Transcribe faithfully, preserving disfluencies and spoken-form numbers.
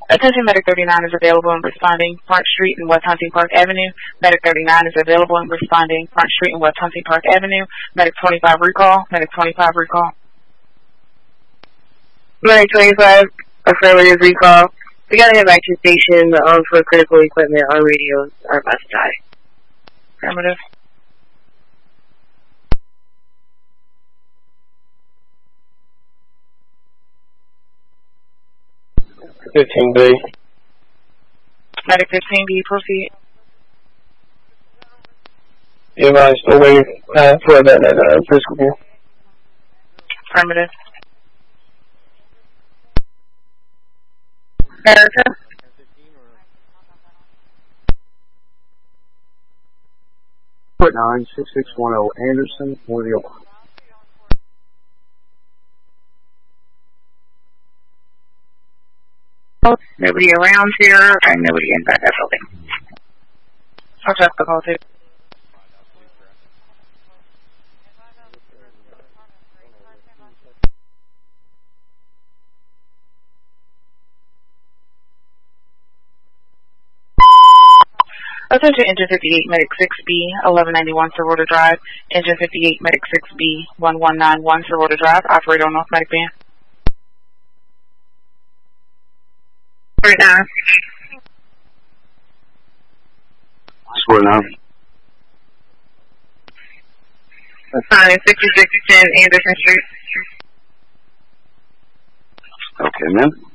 Attention, Medic thirty-nine is available and responding Front Street and West Hunting Park Avenue. Medic thirty-nine is available and responding Front Street and West Hunting Park Avenue. Medic twenty-five recall. Medic twenty-five recall. Medic twenty-five, affirmative recall. We gotta head back to the station um, for critical equipment. Our radios are about to die. Affirmative. fifteen B. Medic fifteen B, proceed. Yeah, I'm still waiting uh, for that uh, physical view. Affirmative. Erica? Port nine six six one zero Anderson, Mobile. Nobody around here, and nobody inside that building. I'll check the call too. Attention, Engine fifty-eight, Medic six B, eleven ninety-one, Sororita Drive. Engine fifty-eight, Medic six B, eleven ninety-one, Sororita Drive. Operator on North Medic Band. Right now. Swear now. Fine, sixty-six ten Anderson Street. Okay, man.